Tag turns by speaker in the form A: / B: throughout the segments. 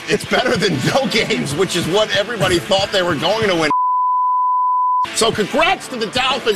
A: It's better than no games, which is what everybody thought they were going to win. So congrats to the Dolphins.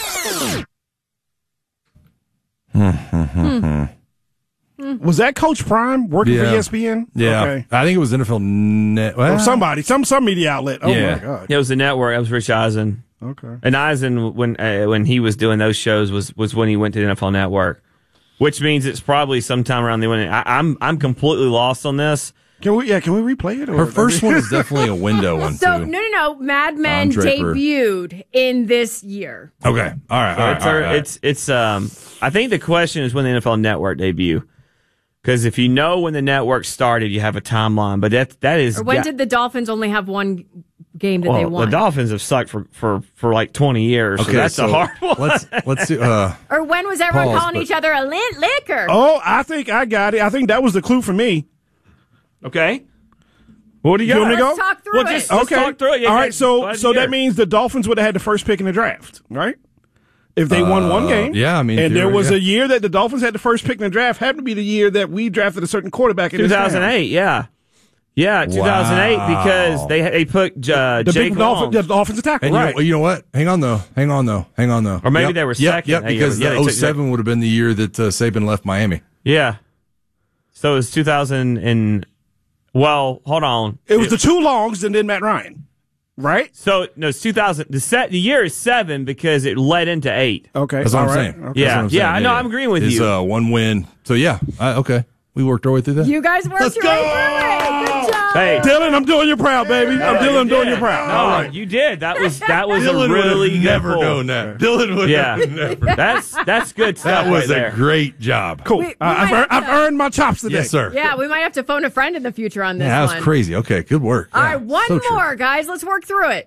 B: Was that Coach Prime working for ESPN?
C: Yeah.
B: Okay.
C: I think it was NFL Net.
B: Or somebody, some media outlet. Oh,
C: Yeah.
B: my God.
D: It was the network. That was Rich Eisen.
B: Okay.
D: And Eisen, when he was doing those shows, was when he went to the NFL Network, which means it's probably sometime around the when. I'm completely lost on this.
B: Can we replay it? Or
C: Her first one is definitely a window one,
E: So,
C: too.
E: no. Mad Men
C: Draper.
E: debuted in this year.
C: Okay. All right.
D: It's I think the question is when the NFL Network debut. Because if you know when the network started, you have a timeline. But that is.
E: Or when did the Dolphins only have one game that they won?
D: The Dolphins have sucked for like 20 years.
C: Okay,
D: so that's a hard one.
C: Let's do.
E: Or when was everyone calling each other a liquor?
B: Oh, I think I got it. I think that was the clue for me.
D: Okay.
B: What do you want me to go?
E: Let's talk through it.
D: Let's talk through it. Yeah,
B: All right. So
D: that
B: that means the Dolphins would have had the first pick in the draft, right? If they won one game.
C: Yeah, I mean.
B: And there was a year that the Dolphins had the first pick in the draft. Happened to be the year that we drafted a certain quarterback in
D: 2008, yeah. Yeah, 2008, because they put Jake Long.
B: The offensive tackle,
C: And
B: right.
C: you know what? Hang on, though.
D: Or maybe they were second.
C: Yep, because the 07 would have been the year that Saban left Miami.
D: Yeah. So it was 2000 and, well, hold on.
B: It was the two longs and then Matt Ryan, right?
D: So, no, it's 2000. The year is 7 because it led into 8.
B: Okay.
C: That's what I'm
B: all right.
C: saying.
B: Okay.
D: Yeah,
C: That's what I'm saying.
D: I know, I'm agreeing with
C: It's,
D: you.
C: one win. So, yeah. Okay. We worked our way through that.
E: You guys worked
B: Let's
E: your way
B: go!
E: through it. Good job.
D: Hey.
B: Dylan, I'm doing you proud, baby. I'm doing you proud.
D: No,
B: All right.
D: you did. That was
C: Dylan
D: a really
C: would have never
D: good
C: known that. Dylan would have never.
D: That's good stuff.
C: That was
D: right
C: a
D: there.
C: great job.
B: Cool.
E: We
B: I've earned my chops today.
C: Yes, sir.
E: Yeah, we might have to phone a friend in the future on this
C: Yeah, that
E: one.
C: was crazy. Okay, good work.
E: All
C: Yeah,
E: right, one
C: so true.
E: more, guys. Let's work through it.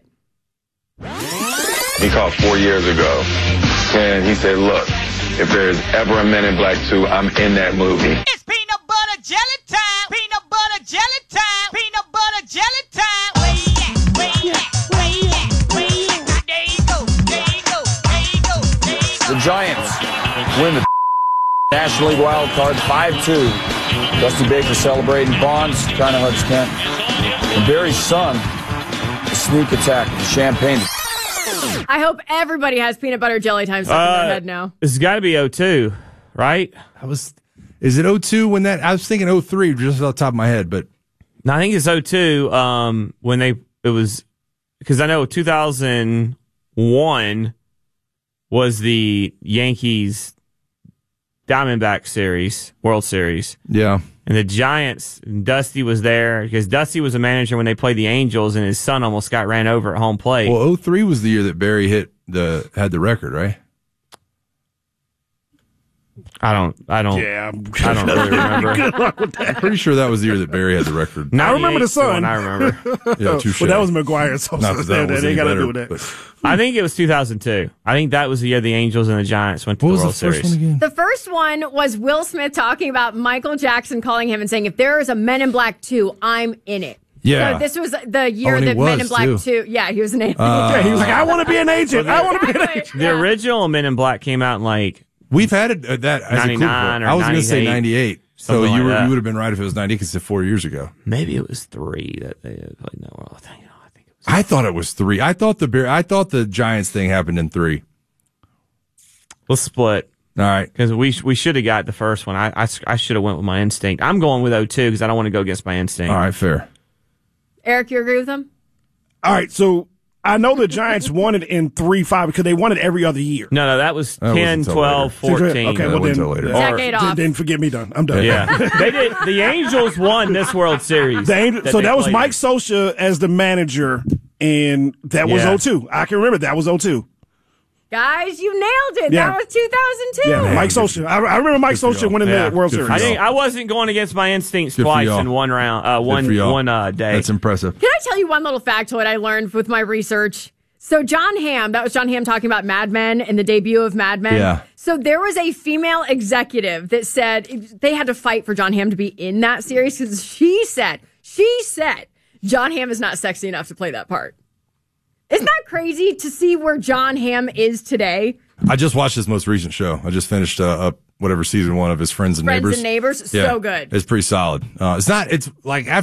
F: He called 4 years ago, and he said, look, if there's ever a Men in Black 2, I'm in that movie.
G: It's peanut butter jelly time. Peanut butter jelly time. Peanut butter jelly time. Where you at? Where you at? Where you at? Where you at? There you go. There you go. There you go. There you go.
H: The Giants win the National League wild card 5-2. Dusty Baker celebrating. Bonds trying to hugs Kent. And Barry's son, the sneak attack with the champagne.
E: I hope everybody has peanut butter jelly time stuck in their head now.
D: This has got to be 02, right?
C: Is it 02 when that? I was thinking 03 just off the top of my head, but
D: No, I think it's 02 when it was, because I know 2001 was the Yankees Diamondback Series, World Series.
C: yeah.
D: And the Giants, Dusty was there because Dusty was a manager when they played the Angels, and his son almost got ran over at home plate.
C: Well, 03 was the year that Barry had the record, right?
D: I don't
B: Yeah.
D: I don't really remember.
B: Good luck with that.
C: I'm pretty sure that was the year that Barry had the record.
B: I remember the
D: 98 's one
B: son.
D: I remember.
C: Yeah, touche.
B: Well, that was McGuire. So
C: Not that that was
B: they
C: any
B: got to
C: better,
B: do with that.
C: but-
D: I think it was 2002. I think that was the year the Angels and the Giants went to
C: What
D: the
C: was the
D: World
C: first
D: Series.
C: one again?
E: The first one was Will Smith talking about Michael Jackson calling him and saying, if there is a Men in Black 2, I'm in it.
C: Yeah.
E: So this was the year
C: Oh, and he
E: that Men in
C: was,
E: Black
C: too.
E: 2. Yeah, he was an agent.
B: Yeah, he was like, I want to be an agent. I want to be an
E: Exactly.
B: agent.
D: The original Men in Black came out in like
C: We've had it that as a clue
D: 99
C: before.
D: or
C: I was going to say
D: 98.
C: 98. So
D: Something
C: you
D: like that.
C: would have been right if it was 98 because it's 4 years ago.
D: maybe it was 3 that they had played in that world. I think it was.
C: I thought it was 3. I thought the Giants thing happened in 3.
D: We'll split
C: All right.
D: because we should have got the first one. I should have went with my instinct. I'm going with 02 because I don't want to go against my instinct.
C: All right, fair.
E: Eric, you agree with him?
B: All right, so I know the Giants won it in 3-5 because they won it every other year.
D: No, that was
C: That wasn't
D: 10,
C: until
D: 12,
C: later.
D: 14.
B: Okay,
C: that
B: well
C: wasn't
B: then,
C: until later.
E: Decade off.
B: Then forget me done. I'm done.
D: Yeah, they did. The Angels won this World Series.
B: So that was
D: played
B: Mike
D: in.
B: Scioscia as the manager, and that was
D: Yeah.
B: 02. I can remember that was 02.
E: Guys, you nailed it.
B: Yeah.
E: That was 2002.
B: Yeah, Mike Scioscia. I remember Mike Scioscia winning
D: Yeah.
B: the World
C: Good for
B: Series.
D: I wasn't going against my instincts
C: Good for
D: twice
C: y'all.
D: in one round,
C: Good for y'all.
D: one day.
C: That's impressive.
E: Can I tell you one little factoid I learned with my research? So John Hamm, that was John Hamm talking about Mad Men and the debut of Mad Men.
C: Yeah.
E: So there was a female executive that said they had to fight for John Hamm to be in that series because she said, John Hamm is not sexy enough to play that part. Isn't that crazy to see where John Hamm is today?
C: I just watched his most recent show. I just finished up whatever season 1 of his Friends and Neighbors.
E: So good.
C: It's pretty solid. It's